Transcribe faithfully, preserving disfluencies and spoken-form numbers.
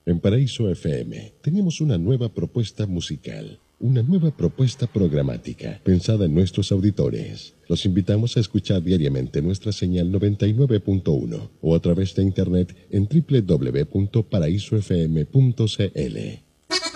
En Paraíso F M tenemos una nueva propuesta musical, una nueva propuesta programática pensada en nuestros auditores. Los invitamos a escuchar diariamente nuestra señal noventa y nueve punto uno o a través de internet en doble u doble u doble u punto paraíso f m punto c l.